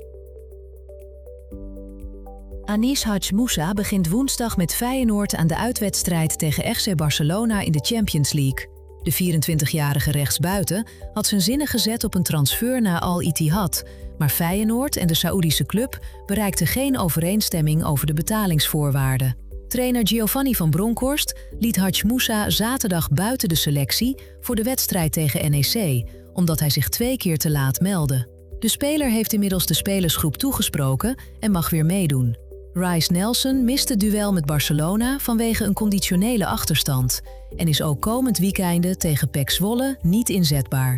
Anis Hadj Moussa begint woensdag met Feyenoord aan de uitwedstrijd tegen FC Barcelona in de Champions League. De 24-jarige rechtsbuiten had zijn zinnen gezet op een transfer naar Al Ittihad, maar Feyenoord en de Saoedische club bereikten geen overeenstemming over de betalingsvoorwaarden. Trainer Giovanni van Bronckhorst liet Hadj Moussa zaterdag buiten de selectie voor de wedstrijd tegen NEC, omdat hij zich 2 keer te laat meldde. De speler heeft inmiddels de spelersgroep toegesproken en mag weer meedoen. Reiss Nelson mist het duel met Barcelona vanwege een conditionele achterstand en is ook komend weekende tegen PEC Zwolle niet inzetbaar.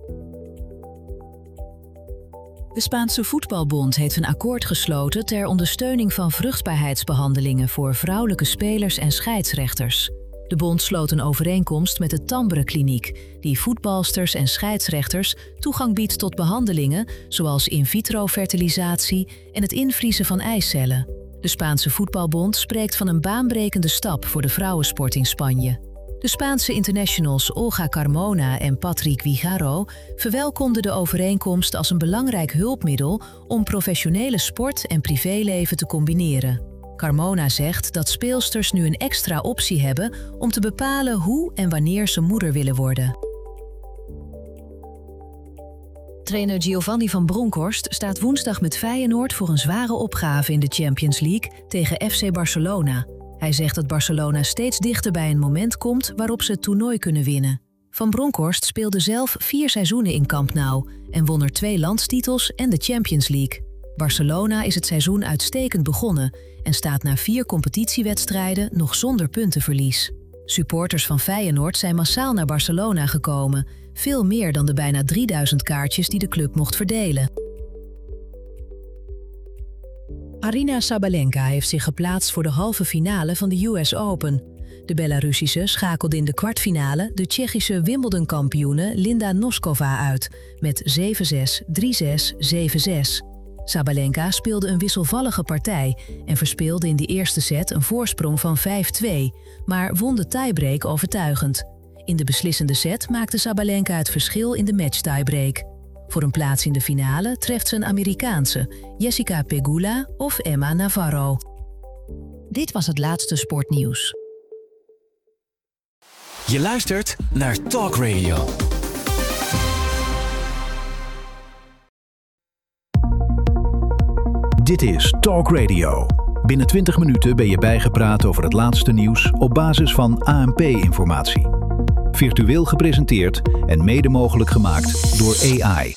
De Spaanse Voetbalbond heeft een akkoord gesloten ter ondersteuning van vruchtbaarheidsbehandelingen voor vrouwelijke spelers en scheidsrechters. De bond sloot een overeenkomst met de Tambre Kliniek, die voetbalsters en scheidsrechters toegang biedt tot behandelingen zoals in vitro fertilisatie en het invriezen van eicellen. De Spaanse Voetbalbond spreekt van een baanbrekende stap voor de vrouwensport in Spanje. De Spaanse internationals Olga Carmona en Patrick Vigaro verwelkomden de overeenkomst als een belangrijk hulpmiddel om professionele sport en privéleven te combineren. Carmona zegt dat speelsters nu een extra optie hebben om te bepalen hoe en wanneer ze moeder willen worden. Trainer Giovanni van Bronckhorst staat woensdag met Feyenoord voor een zware opgave in de Champions League tegen FC Barcelona. Hij zegt dat Barcelona steeds dichter bij een moment komt waarop ze het toernooi kunnen winnen. Van Bronckhorst speelde zelf 4 seizoenen in Camp Nou en won er 2 landstitels en de Champions League. Barcelona is het seizoen uitstekend begonnen en staat na 4 competitiewedstrijden nog zonder puntenverlies. Supporters van Feyenoord zijn massaal naar Barcelona gekomen, veel meer dan de bijna 3000 kaartjes die de club mocht verdelen. Aryna Sabalenka heeft zich geplaatst voor de halve finale van de US Open. De Belarussische schakelde in de kwartfinale de Tsjechische Wimbledon-kampioene Linda Noskova uit met 7-6, 3-6, 7-6. Sabalenka speelde een wisselvallige partij en verspeelde in de eerste set een voorsprong van 5-2, maar won de tiebreak overtuigend. In de beslissende set maakte Sabalenka het verschil in de match-tiebreak. Voor een plaats in de finale treft ze een Amerikaanse, Jessica Pegula of Emma Navarro. Dit was het laatste sportnieuws. Je luistert naar Talk Radio. Dit is Talk Radio. Binnen 20 minuten ben je bijgepraat over het laatste nieuws op basis van ANP-informatie. Virtueel gepresenteerd en mede mogelijk gemaakt door AI.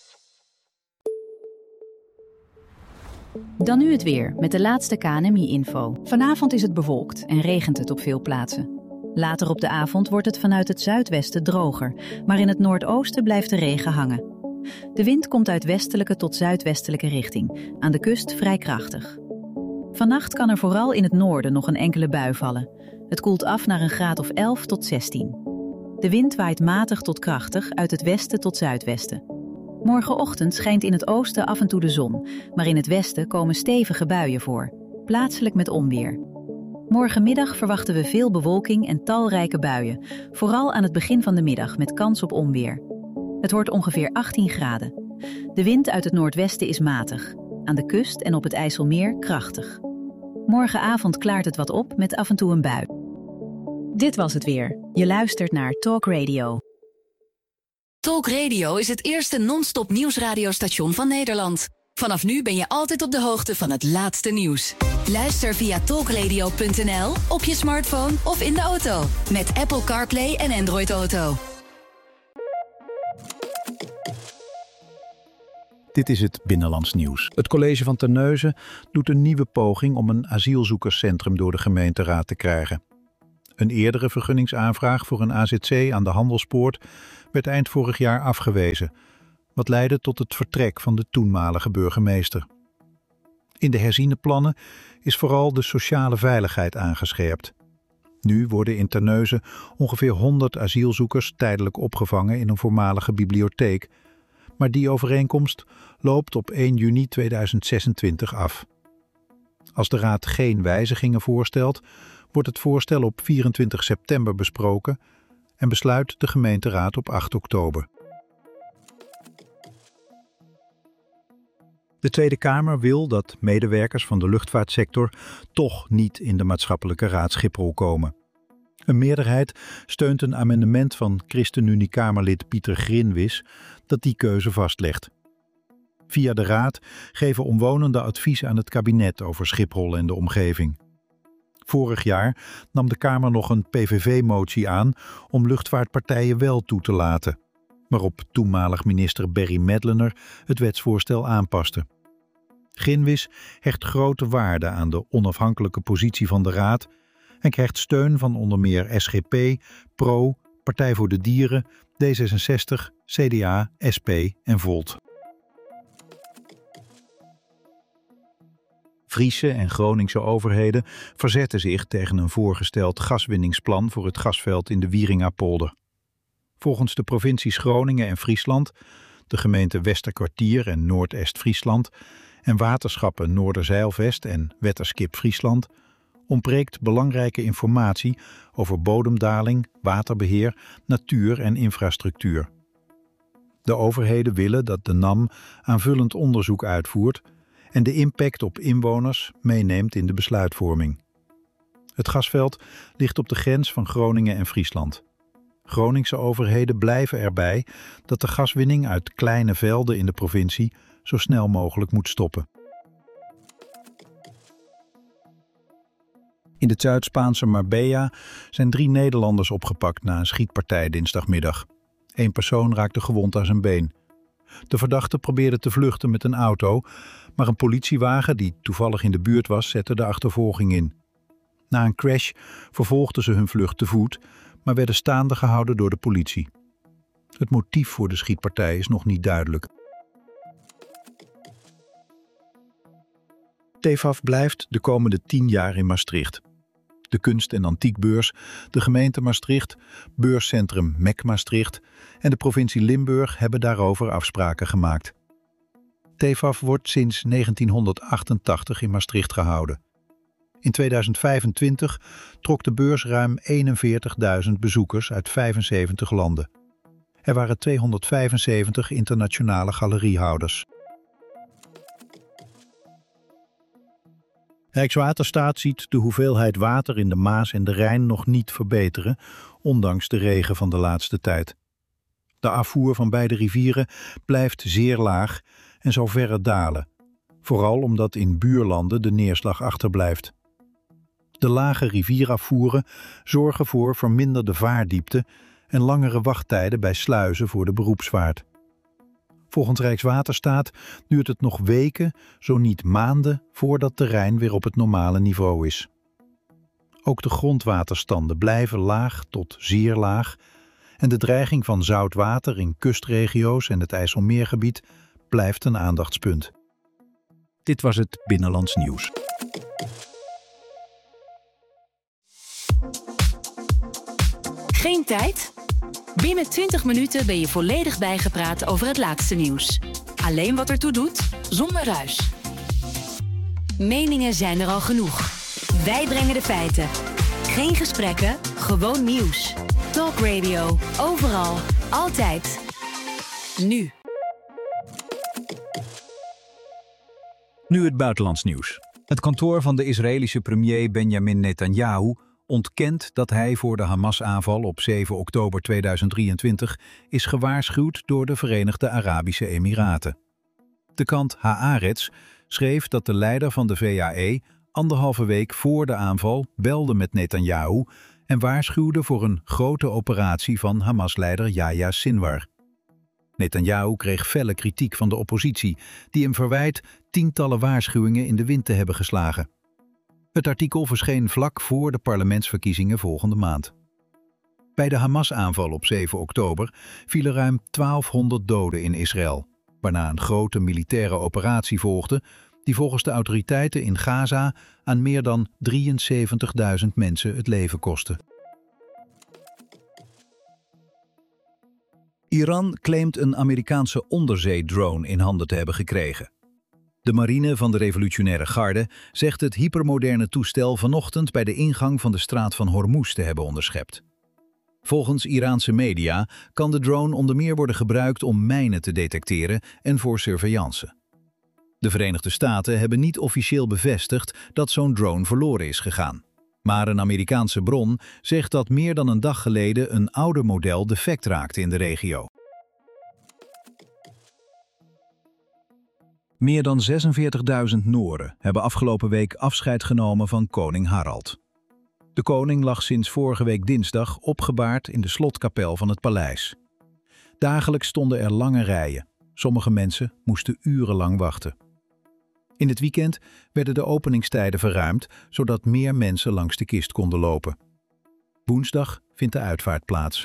Dan nu het weer met de laatste KNMI-info. Vanavond is het bewolkt en regent het op veel plaatsen. Later op de avond wordt het vanuit het zuidwesten droger, maar in het noordoosten blijft de regen hangen. De wind komt uit westelijke tot zuidwestelijke richting, aan de kust vrij krachtig. Vannacht kan er vooral in het noorden nog een enkele bui vallen. Het koelt af naar een graad of 11 tot 16. De wind waait matig tot krachtig uit het westen tot zuidwesten. Morgenochtend schijnt in het oosten af en toe de zon, maar in het westen komen stevige buien voor, plaatselijk met onweer. Morgenmiddag verwachten we veel bewolking en talrijke buien, vooral aan het begin van de middag met kans op onweer. Het wordt ongeveer 18 graden. De wind uit het noordwesten is matig, aan de kust en op het IJsselmeer krachtig. Morgenavond klaart het wat op met af en toe een bui. Dit was het weer. Je luistert naar Talk Radio. Talk Radio is het eerste non-stop nieuwsradiostation van Nederland. Vanaf nu ben je altijd op de hoogte van het laatste nieuws. Luister via talkradio.nl, op je smartphone of in de auto. Met Apple CarPlay en Android Auto. Dit is het Binnenlands Nieuws. Het college van Terneuzen doet een nieuwe poging om een asielzoekerscentrum door de gemeenteraad te krijgen. Een eerdere vergunningsaanvraag voor een AZC aan de Handelspoort werd eind vorig jaar afgewezen, wat leidde tot het vertrek van de toenmalige burgemeester. In de herziene plannen is vooral de sociale veiligheid aangescherpt. Nu worden in Terneuzen ongeveer 100 asielzoekers tijdelijk opgevangen in een voormalige bibliotheek, maar die overeenkomst loopt op 1 juni 2026 af. Als de raad geen wijzigingen voorstelt, wordt het voorstel op 24 september besproken en besluit de gemeenteraad op 8 oktober. De Tweede Kamer wil dat medewerkers van de luchtvaartsector toch niet in de maatschappelijke raad Schiphol komen. Een meerderheid steunt een amendement van ChristenUnie-Kamerlid Pieter Grinwis dat die keuze vastlegt. Via de raad geven omwonenden advies aan het kabinet over Schiphol en de omgeving. Vorig jaar nam de Kamer nog een PVV-motie aan om luchtvaartpartijen wel toe te laten, waarop toenmalig minister Berry Medlener het wetsvoorstel aanpaste. Grinwis hecht grote waarde aan de onafhankelijke positie van de raad en krijgt steun van onder meer SGP, PRO, Partij voor de Dieren, D66, CDA, SP en Volt. Friese en Groningse overheden verzetten zich tegen een voorgesteld gaswinningsplan voor het gasveld in de Wieringa-polder. Volgens de provincies Groningen en Friesland, de gemeenten Westerkwartier en Noordest-Friesland en waterschappen Noorderzeilvest en Wetterskip Friesland ontbreekt belangrijke informatie over bodemdaling, waterbeheer, natuur en infrastructuur. De overheden willen dat de NAM aanvullend onderzoek uitvoert en de impact op inwoners meeneemt in de besluitvorming. Het gasveld ligt op de grens van Groningen en Friesland. Groningse overheden blijven erbij dat de gaswinning uit kleine velden in de provincie zo snel mogelijk moet stoppen. In het Zuid-Spaanse Marbella zijn 3 Nederlanders opgepakt na een schietpartij dinsdagmiddag. 1 persoon raakte gewond aan zijn been. De verdachte probeerde te vluchten met een auto, maar een politiewagen die toevallig in de buurt was, zette de achtervolging in. Na een crash vervolgden ze hun vlucht te voet, maar werden staande gehouden door de politie. Het motief voor de schietpartij is nog niet duidelijk. TEFAF blijft de komende 10 jaar in Maastricht. De Kunst- en Antiekbeurs, de gemeente Maastricht, beurscentrum MEC Maastricht en de provincie Limburg hebben daarover afspraken gemaakt. TEFAF wordt sinds 1988 in Maastricht gehouden. In 2025 trok de beurs ruim 41.000 bezoekers uit 75 landen. Er waren 275 internationale galeriehouders. Rijkswaterstaat ziet de hoeveelheid water in de Maas en de Rijn nog niet verbeteren, ondanks de regen van de laatste tijd. De afvoer van beide rivieren blijft zeer laag en zal verder dalen, vooral omdat in buurlanden de neerslag achterblijft. De lage rivierafvoeren zorgen voor verminderde vaardiepte en langere wachttijden bij sluizen voor de beroepsvaart. Volgens Rijkswaterstaat duurt het nog weken, zo niet maanden, voordat de Rijn weer op het normale niveau is. Ook de grondwaterstanden blijven laag tot zeer laag en de dreiging van zout water in kustregio's en het IJsselmeergebied blijft een aandachtspunt. Dit was het Binnenlands Nieuws. Geen tijd? Binnen 20 minuten ben je volledig bijgepraat over het laatste nieuws. Alleen wat ertoe doet, zonder ruis. Meningen zijn er al genoeg. Wij brengen de feiten. Geen gesprekken, gewoon nieuws. Talk Radio, overal, altijd. Nu. Nu het buitenlands nieuws. Het kantoor van de Israëlische premier Benjamin Netanyahu ontkent dat hij voor de Hamas-aanval op 7 oktober 2023 is gewaarschuwd door de Verenigde Arabische Emiraten. De krant Haaretz schreef dat de leider van de VAE 1,5 week voor de aanval belde met Netanyahu en waarschuwde voor een grote operatie van Hamas-leider Yahya Sinwar. Netanyahu kreeg felle kritiek van de oppositie, die hem verwijt tientallen waarschuwingen in de wind te hebben geslagen. Het artikel verscheen vlak voor de parlementsverkiezingen volgende maand. Bij de Hamas-aanval op 7 oktober vielen ruim 1200 doden in Israël, waarna een grote militaire operatie volgde die volgens de autoriteiten in Gaza aan meer dan 73.000 mensen het leven kostte. Iran claimt een Amerikaanse onderzeedrone in handen te hebben gekregen. De marine van de revolutionaire garde zegt het hypermoderne toestel vanochtend bij de ingang van de straat van Hormuz te hebben onderschept. Volgens Iraanse media kan de drone onder meer worden gebruikt om mijnen te detecteren en voor surveillance. De Verenigde Staten hebben niet officieel bevestigd dat zo'n drone verloren is gegaan. Maar een Amerikaanse bron zegt dat meer dan een dag geleden een ouder model defect raakte in de regio. Meer dan 46.000 Nooren hebben afgelopen week afscheid genomen van koning Harald. De koning lag sinds vorige week dinsdag opgebaard in de slotkapel van het paleis. Dagelijks stonden er lange rijen. Sommige mensen moesten urenlang wachten. In het weekend werden de openingstijden verruimd, zodat meer mensen langs de kist konden lopen. Woensdag vindt de uitvaart plaats.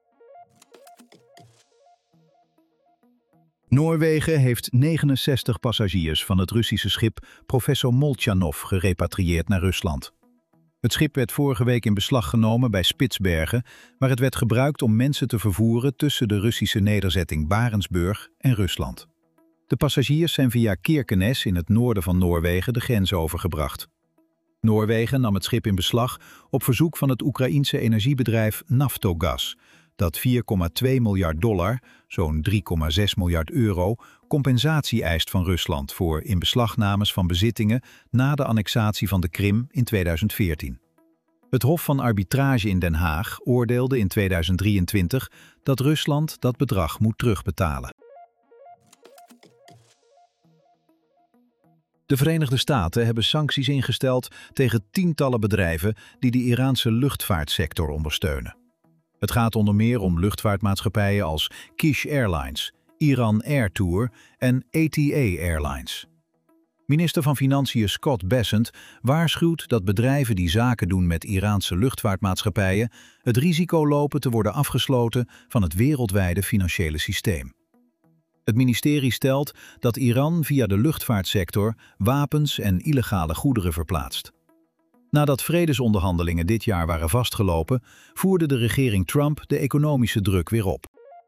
Noorwegen heeft 69 passagiers van het Russische schip Professor Moltjanov gerepatrieerd naar Rusland. Het schip werd vorige week in beslag genomen bij Spitsbergen, waar het werd gebruikt om mensen te vervoeren tussen de Russische nederzetting Barentsburg en Rusland. De passagiers zijn via Kirkenes in het noorden van Noorwegen de grens overgebracht. Noorwegen nam het schip in beslag op verzoek van het Oekraïense energiebedrijf Naftogaz, dat $4,2 miljard, zo'n 3,6 miljard euro, compensatie eist van Rusland voor inbeslagnames van bezittingen na de annexatie van de Krim in 2014. Het Hof van Arbitrage in Den Haag oordeelde in 2023 dat Rusland dat bedrag moet terugbetalen. De Verenigde Staten hebben sancties ingesteld tegen tientallen bedrijven die de Iraanse luchtvaartsector ondersteunen. Het gaat onder meer om luchtvaartmaatschappijen als Kish Airlines, Iran Air Tour en ATA Airlines. Minister van Financiën Scott Bessent waarschuwt dat bedrijven die zaken doen met Iraanse luchtvaartmaatschappijen het risico lopen te worden afgesloten van het wereldwijde financiële systeem. Het ministerie stelt dat Iran via de luchtvaartsector wapens en illegale goederen verplaatst. Nadat vredesonderhandelingen dit jaar waren vastgelopen, voerde de regering Trump de economische druk weer op.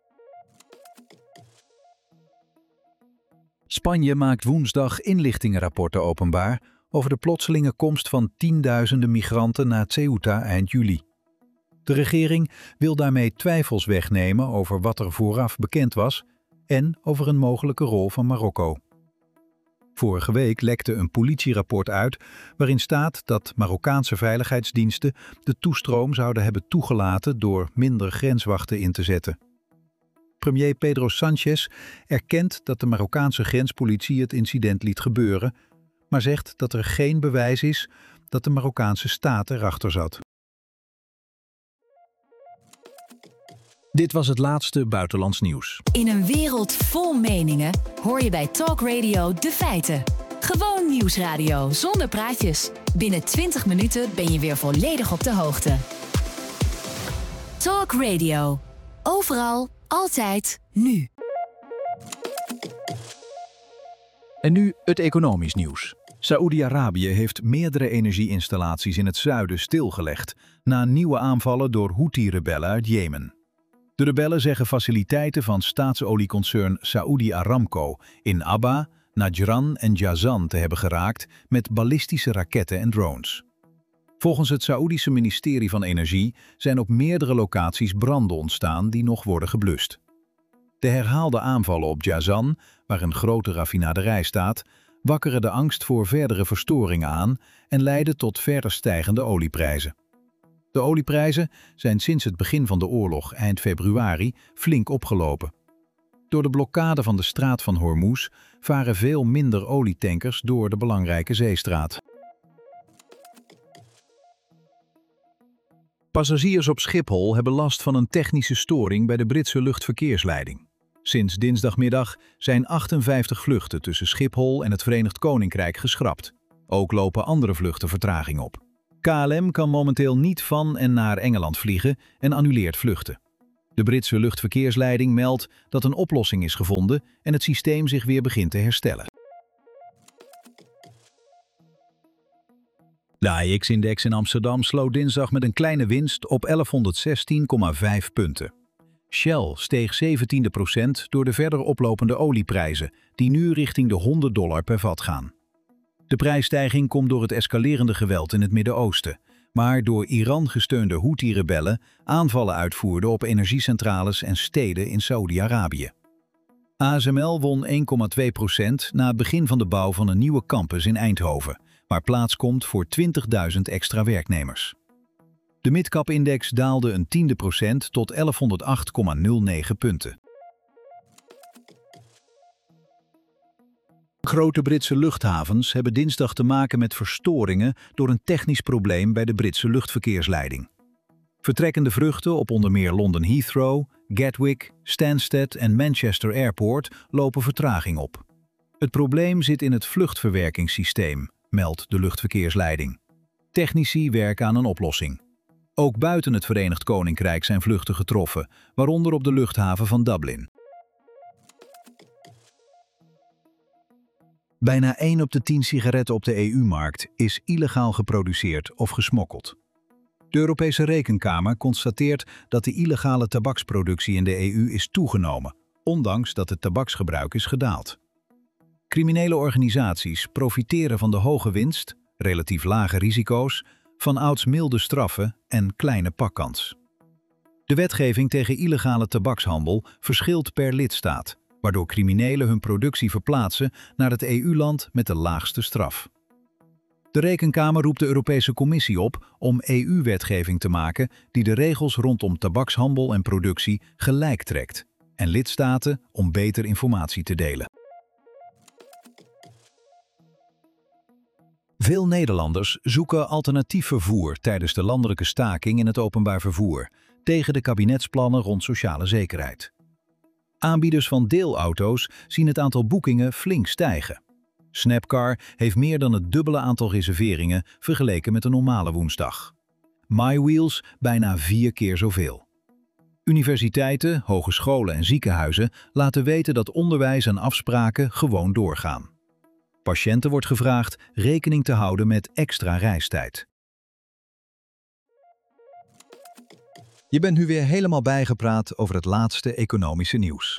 Spanje maakt woensdag inlichtingenrapporten openbaar over de plotselinge komst van tienduizenden migranten naar Ceuta eind juli. De regering wil daarmee twijfels wegnemen over wat er vooraf bekend was en over een mogelijke rol van Marokko. Vorige week lekte een politierapport uit waarin staat dat Marokkaanse veiligheidsdiensten de toestroom zouden hebben toegelaten door minder grenswachten in te zetten. Premier Pedro Sánchez erkent dat de Marokkaanse grenspolitie het incident liet gebeuren, maar zegt dat er geen bewijs is dat de Marokkaanse staat erachter zat. Dit was het laatste buitenlands nieuws. In een wereld vol meningen hoor je bij Talk Radio de feiten. Gewoon nieuwsradio zonder praatjes. Binnen 20 minuten ben je weer volledig op de hoogte. Talk Radio. Overal, altijd, nu. En nu het economisch nieuws. Saoedi-Arabië heeft meerdere energieinstallaties in het zuiden stilgelegd na nieuwe aanvallen door Houthi-rebellen uit Jemen. De rebellen zeggen faciliteiten van staatsolieconcern Saudi Aramco in Abba, Najran en Jazan te hebben geraakt met ballistische raketten en drones. Volgens het Saoedische ministerie van Energie zijn op meerdere locaties branden ontstaan die nog worden geblust. De herhaalde aanvallen op Jazan, waar een grote raffinaderij staat, wakkeren de angst voor verdere verstoringen aan en leiden tot verder stijgende olieprijzen. De olieprijzen zijn sinds het begin van de oorlog eind februari flink opgelopen. Door de blokkade van de straat van Hormuz varen veel minder olietankers door de belangrijke zeestraat. Passagiers op Schiphol hebben last van een technische storing bij de Britse luchtverkeersleiding. Sinds dinsdagmiddag zijn 58 vluchten tussen Schiphol en het Verenigd Koninkrijk geschrapt. Ook lopen andere vluchten vertraging op. KLM kan momenteel niet van en naar Engeland vliegen en annuleert vluchten. De Britse luchtverkeersleiding meldt dat een oplossing is gevonden en het systeem zich weer begint te herstellen. De AEX-index in Amsterdam sloot dinsdag met een kleine winst op 1116,5 punten. Shell steeg 17% door de verder oplopende olieprijzen, die nu richting de $100 per vat gaan. De prijsstijging komt door het escalerende geweld in het Midden-Oosten, maar door Iran gesteunde Houthi-rebellen aanvallen uitvoerden op energiecentrales en steden in Saoedi-Arabië. ASML won 1,2% na het begin van de bouw van een nieuwe campus in Eindhoven, waar plaats komt voor 20.000 extra werknemers. De midcap-index daalde een 0,1% tot 1108,09 punten. Grote Britse luchthavens hebben dinsdag te maken met verstoringen door een technisch probleem bij de Britse luchtverkeersleiding. Vertrekkende vluchten op onder meer London Heathrow, Gatwick, Stansted en Manchester Airport lopen vertraging op. Het probleem zit in het vluchtverwerkingssysteem, meldt de luchtverkeersleiding. Technici werken aan een oplossing. Ook buiten het Verenigd Koninkrijk zijn vluchten getroffen, waaronder op de luchthaven van Dublin. Bijna 1 op de 10 sigaretten op de EU-markt is illegaal geproduceerd of gesmokkeld. De Europese Rekenkamer constateert dat de illegale tabaksproductie in de EU is toegenomen, ondanks dat het tabaksgebruik is gedaald. Criminele organisaties profiteren van de hoge winst, relatief lage risico's, vanouds milde straffen en kleine pakkans. De wetgeving tegen illegale tabakshandel verschilt per lidstaat, waardoor criminelen hun productie verplaatsen naar het EU-land met de laagste straf. De Rekenkamer roept de Europese Commissie op om EU-wetgeving te maken die de regels rondom tabakshandel en productie gelijk trekt, en lidstaten om beter informatie te delen. Veel Nederlanders zoeken alternatief vervoer tijdens de landelijke staking in het openbaar vervoer, tegen de kabinetsplannen rond sociale zekerheid. Aanbieders van deelauto's zien het aantal boekingen flink stijgen. Snapcar heeft meer dan het dubbele aantal reserveringen vergeleken met een normale woensdag. MyWheels bijna 4 keer zoveel. Universiteiten, hogescholen en ziekenhuizen laten weten dat onderwijs en afspraken gewoon doorgaan. Patiënten wordt gevraagd rekening te houden met extra reistijd. Je bent nu weer helemaal bijgepraat over het laatste economische nieuws.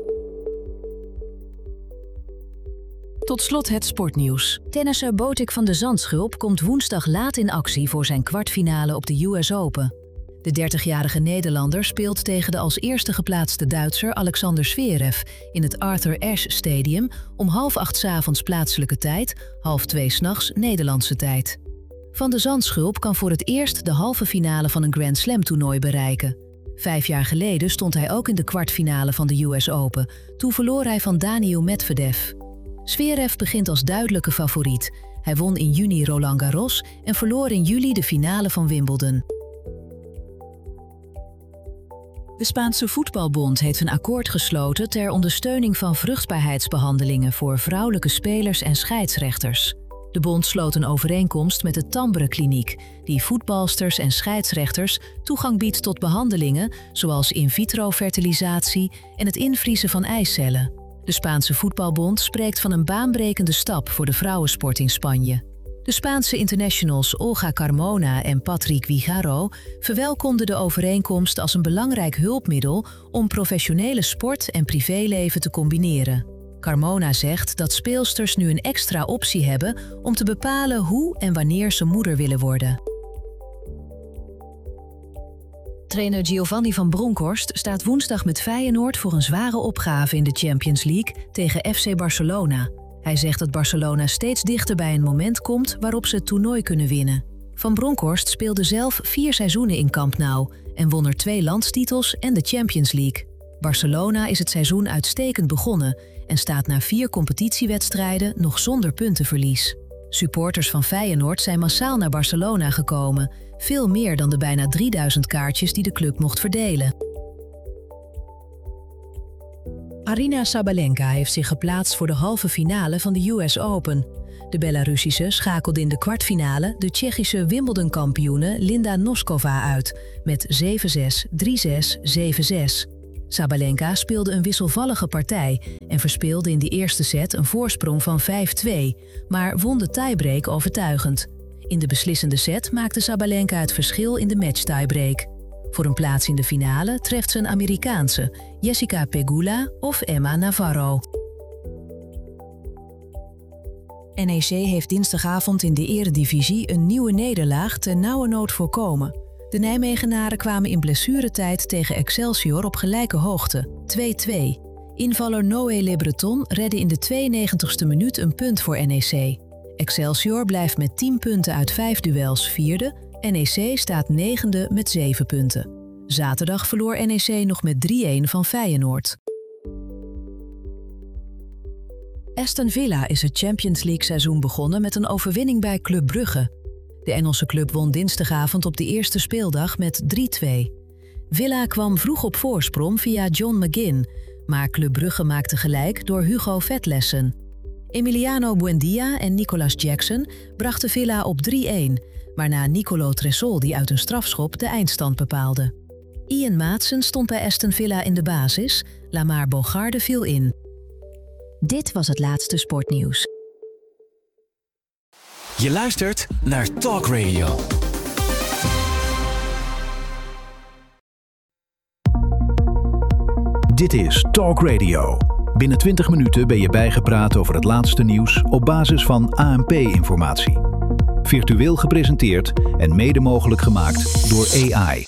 Tot slot het sportnieuws. Tennisser Botic van de Zandschulp komt woensdag laat in actie voor zijn kwartfinale op de US Open. De 30-jarige Nederlander speelt tegen de als eerste geplaatste Duitser Alexander Zverev in het Arthur Ashe Stadium om 7:30 's plaatselijke tijd, 2:30 's Nederlandse tijd. Van de Zandschulp kan voor het eerst de halve finale van een Grand Slam toernooi bereiken. 5 jaar geleden stond hij ook in de kwartfinale van de US Open. Toen verloor hij van Daniil Medvedev. Zverev begint als duidelijke favoriet. Hij won in juni Roland Garros en verloor in juli de finale van Wimbledon. De Spaanse Voetbalbond heeft een akkoord gesloten ter ondersteuning van vruchtbaarheidsbehandelingen voor vrouwelijke spelers en scheidsrechters. De bond sloot een overeenkomst met de Tambre Kliniek, die voetbalsters en scheidsrechters toegang biedt tot behandelingen zoals in vitro fertilisatie en het invriezen van eicellen. De Spaanse Voetbalbond spreekt van een baanbrekende stap voor de vrouwensport in Spanje. De Spaanse internationals Olga Carmona en Patrick Vigaro verwelkomden de overeenkomst als een belangrijk hulpmiddel om professionele sport en privéleven te combineren. Carmona zegt dat speelsters nu een extra optie hebben om te bepalen hoe en wanneer ze moeder willen worden. Trainer Giovanni van Bronckhorst staat woensdag met Feyenoord voor een zware opgave in de Champions League tegen FC Barcelona. Hij zegt dat Barcelona steeds dichter bij een moment komt waarop ze het toernooi kunnen winnen. Van Bronckhorst speelde zelf 4 seizoenen in Camp Nou en won er 2 landstitels en de Champions League. Barcelona is het seizoen uitstekend begonnen en staat na 4 competitiewedstrijden nog zonder puntenverlies. Supporters van Feyenoord zijn massaal naar Barcelona gekomen, veel meer dan de bijna 3000 kaartjes die de club mocht verdelen. Aryna Sabalenka heeft zich geplaatst voor de halve finale van de US Open. De Belarussische schakelde in de kwartfinale de Tsjechische Wimbledon-kampioene Linda Noskova uit met 7-6, 3-6, 7-6. Sabalenka speelde een wisselvallige partij en verspeelde in de eerste set een voorsprong van 5-2, maar won de tiebreak overtuigend. In de beslissende set maakte Sabalenka het verschil in de match-tiebreak. Voor een plaats in de finale treft ze een Amerikaanse, Jessica Pegula of Emma Navarro. NEC heeft dinsdagavond in de Eredivisie een nieuwe nederlaag ten nauwernood voorkomen. De Nijmegenaren kwamen in blessuretijd tegen Excelsior op gelijke hoogte, 2-2. Invaller Noé Le Breton redde in de 92e minuut een punt voor NEC. Excelsior blijft met 10 punten uit 5 duels vierde. NEC staat 9e met 7 punten. Zaterdag verloor NEC nog met 3-1 van Feyenoord. Aston Villa is het Champions League seizoen begonnen met een overwinning bij Club Brugge. De Engelse club won dinsdagavond op de eerste speeldag met 3-2. Villa kwam vroeg op voorsprong via John McGinn, maar Club Brugge maakte gelijk door Hugo Vetlesen. Emiliano Buendia en Nicolas Jackson brachten Villa op 3-1, waarna Nicolo Tresol die uit een strafschop de eindstand bepaalde. Ian Maatsen stond bij Aston Villa in de basis, Lamar Bogarde viel in. Dit was het laatste sportnieuws. Je luistert naar Talk Radio. Dit is Talk Radio. Binnen 20 minuten ben je bijgepraat over het laatste nieuws op basis van ANP-informatie. Virtueel gepresenteerd en mede mogelijk gemaakt door AI.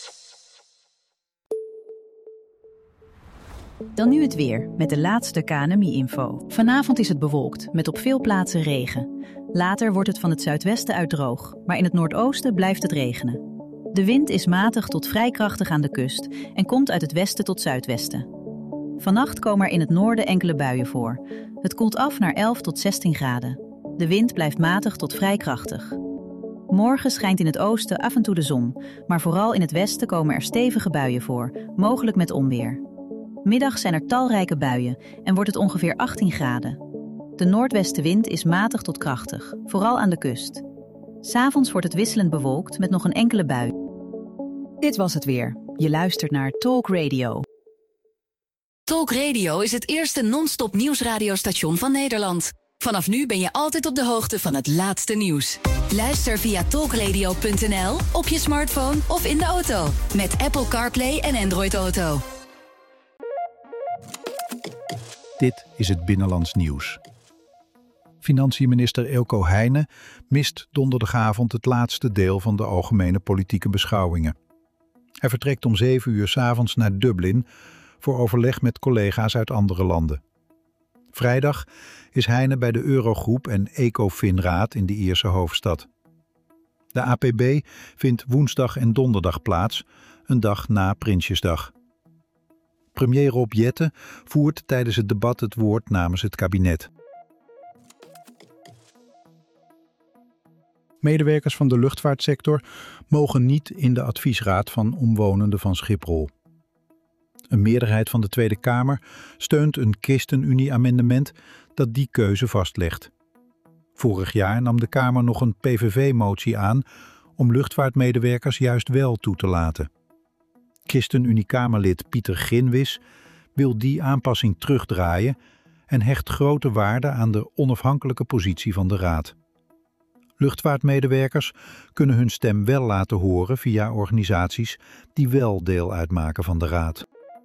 Dan nu het weer, met de laatste KNMI-info. Vanavond is het bewolkt, met op veel plaatsen regen. Later wordt het van het zuidwesten uit droog, maar in het noordoosten blijft het regenen. De wind is matig tot vrij krachtig aan de kust en komt uit het westen tot zuidwesten. Vannacht komen er in het noorden enkele buien voor. Het koelt af naar 11 tot 16 graden. De wind blijft matig tot vrij krachtig. Morgen schijnt in het oosten af en toe de zon, maar vooral in het westen komen er stevige buien voor, mogelijk met onweer. Middag zijn er talrijke buien en wordt het ongeveer 18 graden. De noordwestenwind is matig tot krachtig, vooral aan de kust. 'S Avonds wordt het wisselend bewolkt met nog een enkele bui. Dit was het weer. Je luistert naar Talk Radio. Talk Radio is het eerste non-stop nieuwsradiostation van Nederland. Vanaf nu ben je altijd op de hoogte van het laatste nieuws. Luister via talkradio.nl, op je smartphone of in de auto. Met Apple CarPlay en Android Auto. Dit is het Binnenlands Nieuws. Financiënminister Eelco Heijnen mist donderdagavond het laatste deel van de algemene politieke beschouwingen. Hij vertrekt om 7 uur 's avonds naar Dublin voor overleg met collega's uit andere landen. Vrijdag is Heijnen bij de Eurogroep en Ecofin-raad in de Ierse hoofdstad. De APB vindt woensdag en donderdag plaats, een dag na Prinsjesdag. Premier Rob Jetten voert tijdens het debat het woord namens het kabinet. Medewerkers van de luchtvaartsector mogen niet in de adviesraad van omwonenden van Schiphol. Een meerderheid van de Tweede Kamer steunt een ChristenUnie-amendement dat die keuze vastlegt. Vorig jaar nam de Kamer nog een PVV-motie aan om luchtvaartmedewerkers juist wel toe te laten. ChristenUnie-Kamerlid Pieter Ginwis wil die aanpassing terugdraaien en hecht grote waarde aan de onafhankelijke positie van de Raad. Luchtvaartmedewerkers kunnen hun stem wel laten horen via organisaties die wel deel uitmaken van de Raad.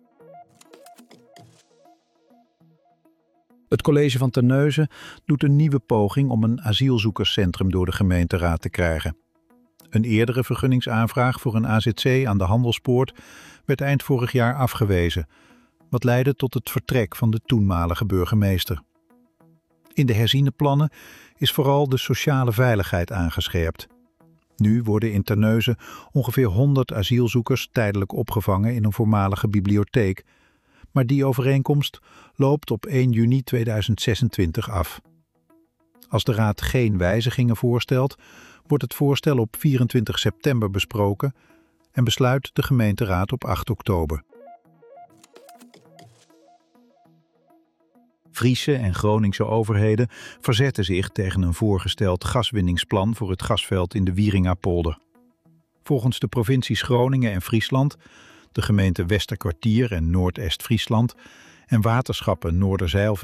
Het college van Terneuzen doet een nieuwe poging om een asielzoekerscentrum door de gemeenteraad te krijgen. Een eerdere vergunningsaanvraag voor een AZC aan de Handelspoort werd eind vorig jaar afgewezen, wat leidde tot het vertrek van de toenmalige burgemeester. In de herziene plannen is vooral de sociale veiligheid aangescherpt. Nu worden in Terneuzen ongeveer 100 asielzoekers tijdelijk opgevangen in een voormalige bibliotheek, maar die overeenkomst loopt op 1 juni 2026 af. Als de Raad geen wijzigingen voorstelt, wordt het voorstel op 24 september besproken en besluit de gemeenteraad op 8 oktober. Friese en Groningse overheden verzetten zich tegen een voorgesteld gaswinningsplan voor het gasveld in de Wieringa-polder. Volgens de provincies Groningen en Friesland, de gemeenten Westerkwartier en Noordest-Friesland en waterschappen Noorderzijl